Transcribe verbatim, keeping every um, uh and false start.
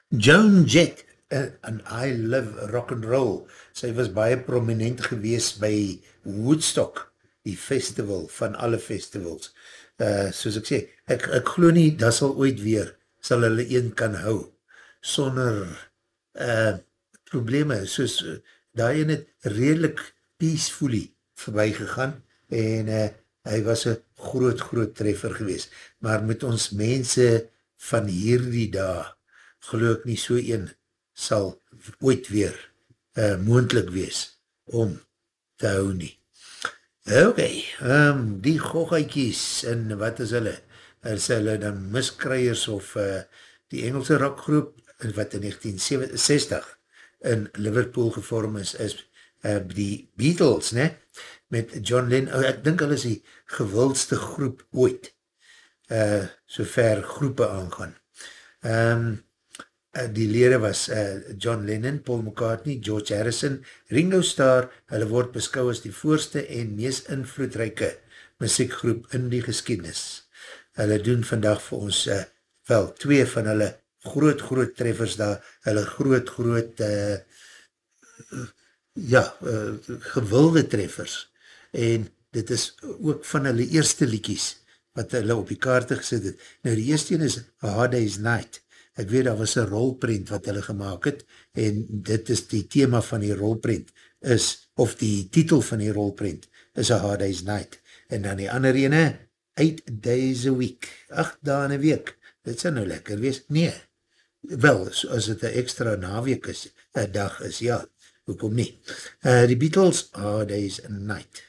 Joan Jett, uh, and I Love Rock and Roll, sy was baie prominent gewees by Woodstock, die festival van alle festivals. Uh, soos ek sê, ek, ek glo nie, dat sal ooit weer, sal hulle een kan hou, sonder uh, probleme, soos uh, daai een het redelijk peacefully voorbij gegaan, en uh, hy was een groot, groot treffer gewees, maar met ons mense van hierdie dag, geloof nie so een sal ooit weer uh, moendlik wees om te hou nie. Ok, um, die gogheikies, en wat is hulle? Is hulle dan miskryers of uh, die Engelse rockgroep, wat in negentien sestig in Liverpool gevorm is, is uh, die Beatles, ne? Met John Lennon, oh, ek dink hulle is die gewildste groep ooit, uh, so ver groepe aangaan. Um, die lede was uh, John Lennon, Paul McCartney, George Harrison, Ringo Starr, hulle word beskou as die voorste en mees invloedryke muziekgroep in die geskiedenis. Hulle doen vandag vir ons, uh, wel, twee van hulle groot, groot treffers daar, hulle groot, groot, uh, ja, uh, gewilde treffers, en dit is ook van hulle eerste liedjies, wat hulle op die kaarte gesit het. Nou, die eerste een is A Hard Day's Night. Ek weet, daar was een rolprint wat hulle gemaakt het, en dit is die thema van die rolprint, is, of die titel van die rolprint, is A Hard Day's Night. En dan die ander ene, Eight Days a Week, acht dagen een week, dit sal nou lekker wees, nee, wel, as het een extra naweek is, een dag is, ja, hoekom nie. Uh, die Beatles, A Hard Day's Night.